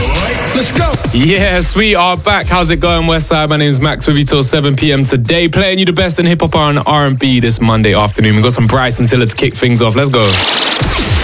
Let's go. Yes, we are back. How's it going, Westside? My name is Max with you till 7 p.m. today, playing you the best in hip-hop and R&B this Monday afternoon. We've got some Bryson Tiller to kick things off. Let's go.